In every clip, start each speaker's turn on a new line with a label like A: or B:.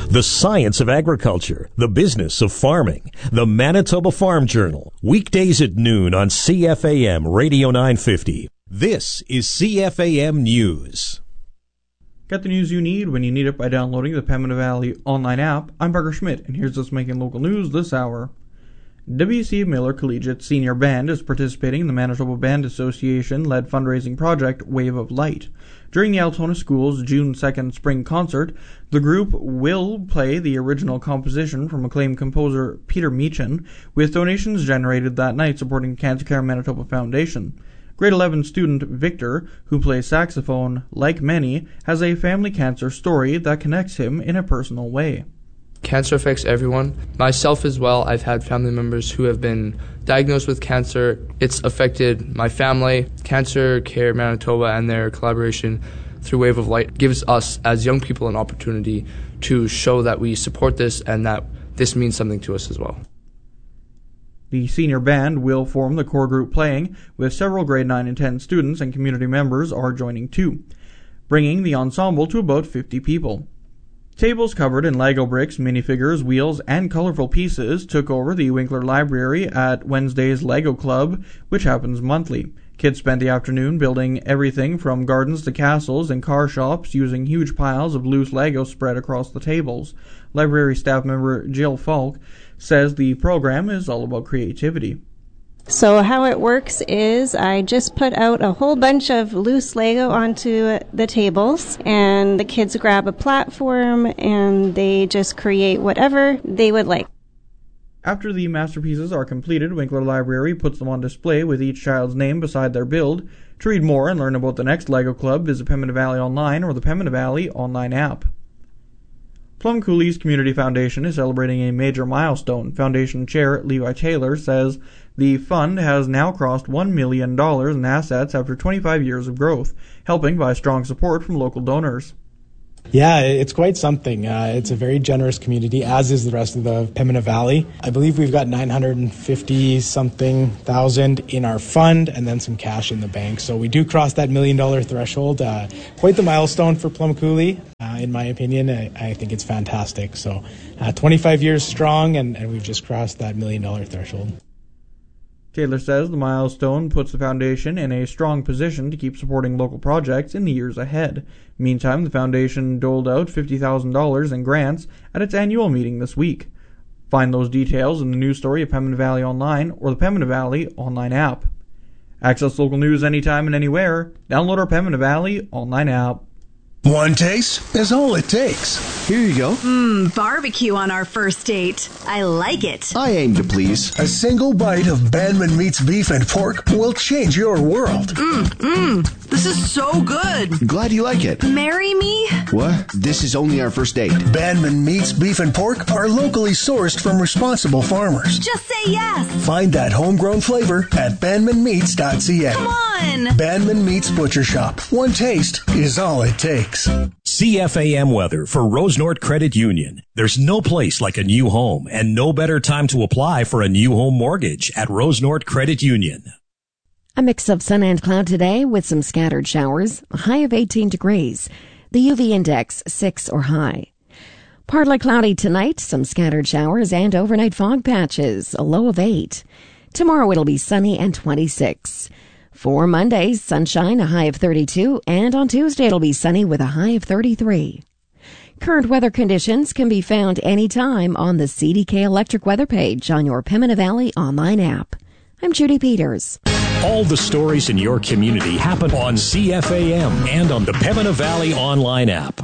A: The Science of Agriculture, the Business of Farming, the Manitoba Farm Journal, weekdays at noon on CFAM Radio 950. This is CFAM News.
B: Get the news you need when you need it by downloading the Pembina Valley online app. I'm Parker Schmidt, and here's what's making local news this hour. W.C. Miller Collegiate Senior Band is participating in the Manitoba Band Association-led fundraising project Wave of Light. During the Altona School's June 2nd spring concert, the group will play the original composition from acclaimed composer Peter Meechan, with donations generated that night supporting Cancer Care Manitoba Foundation. Grade 11 student Victor, who plays saxophone, like many, has a family cancer story that connects him in a personal way.
C: Cancer affects everyone. Myself as well. I've had family members who have been diagnosed with cancer. It's affected my family. Cancer Care Manitoba and their collaboration through Wave of Light gives us as young people an opportunity to show that we support this and that this means something to us as well.
B: The senior band will form the core group playing, with several grade 9 and 10 students and community members are joining too, bringing the ensemble to about 50 people. Tables covered in Lego bricks, minifigures, wheels, and colorful pieces took over the Winkler Library at Wednesday's Lego Club, which happens monthly. Kids spent the afternoon building everything from gardens to castles and car shops using huge piles of loose Lego spread across the tables. Library staff member Jill Falk says the program is all about creativity.
D: So how it works is I just put out a whole bunch of loose Lego onto the tables, and the kids grab a platform and they just create whatever they would like.
B: After the masterpieces are completed, Winkler Library puts them on display with each child's name beside their build. To read more and learn about the next Lego Club, visit Pembina Valley Online or the Pembina Valley online app. Plum Coulee's Community Foundation is celebrating a major milestone. Foundation Chair Levi Taylor says the fund has now crossed $1 million in assets after 25 years of growth, helping by strong support from local donors.
E: Yeah, it's quite something. It's a very generous community, as is the rest of the Pembina Valley. I believe we've got $950-something thousand in our fund and then some cash in the bank. So we do cross that $1 million threshold. Quite the milestone for Plum Coulee, in my opinion. I think it's fantastic. So 25 years strong, and we've just crossed that $1 million threshold.
B: Taylor says the milestone puts the foundation in a strong position to keep supporting local projects in the years ahead. Meantime, the foundation doled out $50,000 in grants at its annual meeting this week. Find those details in the news story at Pembina Valley Online or the Pembina Valley online app. Access local news anytime and anywhere. Download our Pembina Valley online app.
F: One taste is all it takes.
G: Here you go.
H: Barbecue on our first date. I like it.
G: I aim to please.
F: A single bite of Bandman Meats beef and pork will change your world.
H: This is so good.
G: Glad you like it.
H: Marry me?
G: What? This is only our first date.
F: Bandman Meats beef and pork are locally sourced from responsible farmers.
H: Just say yes.
F: Find that homegrown flavor at bandmanmeats.ca.
H: Come on.
F: Bandman Meats Butcher Shop. One taste is all it takes.
A: CFAM weather for Rose North Credit Union. There's no place like a new home and no better time to apply for a new home mortgage at Rose North Credit Union.
I: A mix of sun and cloud today with some scattered showers, a high of 18 degrees. The UV index 6 or high. Partly cloudy tonight, some scattered showers and overnight fog patches, a low of 8. Tomorrow it'll be sunny and 26. For Monday, sunshine, a high of 32, and on Tuesday it'll be sunny with a high of 33. Current weather conditions can be found anytime on the CDK Electric weather page on your Pembina Valley online app. I'm Judy Peters.
A: All the stories in your community happen on CFAM and on the Pembina Valley online app.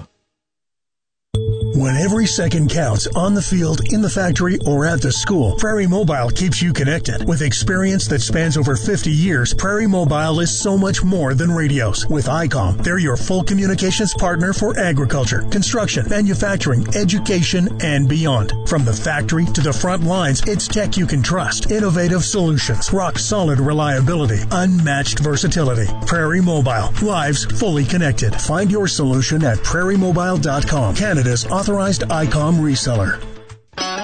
F: When every second counts on the field, in the factory, or at the school, Prairie Mobile keeps you connected. With experience that spans over 50 years, Prairie Mobile is so much more than radios. With ICOM, they're your full communications partner for agriculture, construction, manufacturing, education, and beyond. From the factory to the front lines, it's tech you can trust. Innovative solutions, rock-solid reliability, unmatched versatility. Prairie Mobile, lives fully connected. Find your solution at prairiemobile.com, Canada's authorized ICOM reseller.